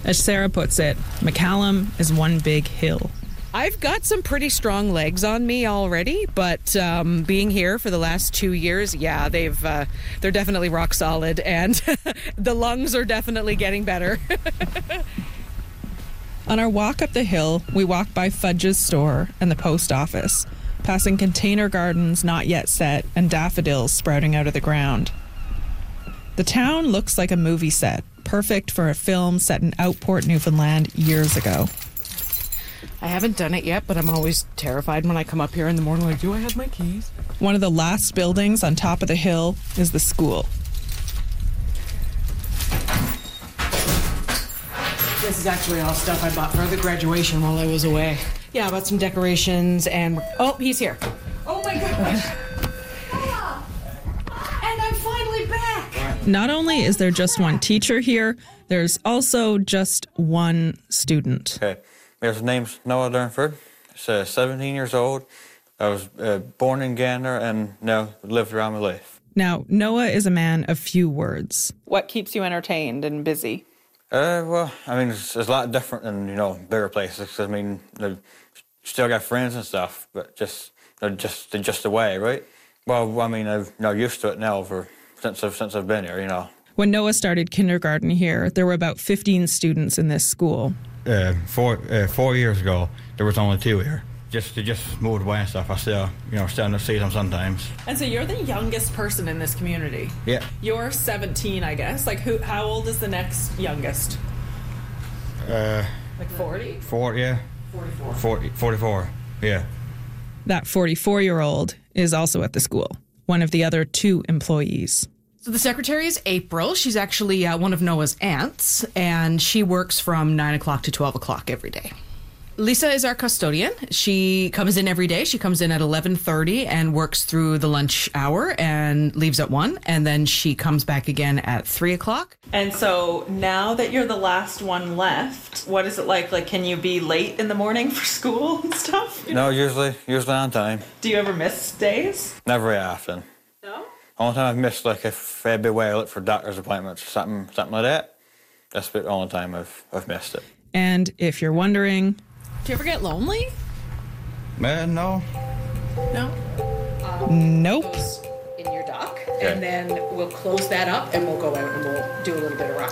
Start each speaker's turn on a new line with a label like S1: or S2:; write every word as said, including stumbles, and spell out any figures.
S1: As Sarah puts it, McCallum is one big hill.
S2: I've got some pretty strong legs on me already, but um, being here for the last two years, yeah, they've uh, they're definitely rock solid, and the lungs are definitely getting better.
S1: On our walk up the hill, we walk by Fudge's store and the post office, passing container gardens not yet set and daffodils sprouting out of the ground. The town looks like a movie set, perfect for a film set in Outport, Newfoundland years ago.
S2: I haven't done it yet, but I'm always terrified when I come up here in the morning, like, do I have my keys?
S1: One of the last buildings on top of the hill is the school.
S2: This is actually all stuff I bought for the graduation while I was away. Yeah, I bought some decorations and... Oh, he's here. Oh my gosh. And I'm finally back.
S1: Not only is there just one teacher here, there's also just one student.
S3: Okay. His name's Noah Durnford. He's uh, seventeen years old. I was uh, born in Gander and now lived around my life.
S1: Now, Noah is a man of few words.
S4: What keeps you entertained and busy?
S3: Uh, well, I mean, it's, it's a lot different than, you know, bigger places. I mean, they still got friends and stuff, but just they're just they're just away, right? Well, I mean, I've you know, used to it now for since I've since I've been here, you know.
S1: When Noah started kindergarten here, there were about fifteen students in this school.
S3: Uh, four uh, four years ago, there was only two here. Just they just moved away and stuff. I still, you know, still see them sometimes.
S4: And so you're the youngest person in this community.
S3: Yeah.
S4: You're seventeen, I guess. Like, who? How old is the next youngest?
S3: Uh,
S4: like forty?
S3: Four, yeah.
S4: forty-four.
S3: forty, forty-four, yeah.
S1: That forty-four-year-old is also at the school, one of the other two employees.
S2: So the secretary is April. She's actually uh, one of Noah's aunts, and she works from nine o'clock to twelve o'clock every day. Lisa is our custodian. She comes in every day. She comes in at eleven thirty and works through the lunch hour and leaves at one, and then she comes back again at three o'clock.
S4: And so now that you're the last one left, what is it like? Like, can you be late in the morning for school and stuff?
S3: No, usually, usually on time.
S4: Do you ever miss days?
S3: Never very often.
S4: No?
S3: Only time I've missed, like, if I'd be away late for doctor's appointments or something, something like that. That's the only time I've I've missed it.
S1: And if you're wondering...
S2: Do you ever get lonely?
S3: Man, no.
S2: No?
S1: Um, nope.
S2: In your dock,
S3: Okay.
S2: and then we'll close that up and we'll go out and we'll do a little bit of rock